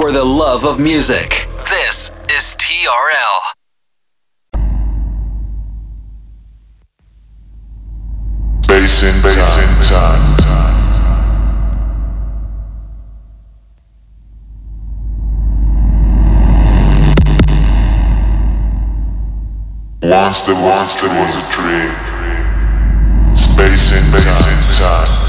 for the love of music. This is TRL. Bass in time. Once there was a tree. Space in time.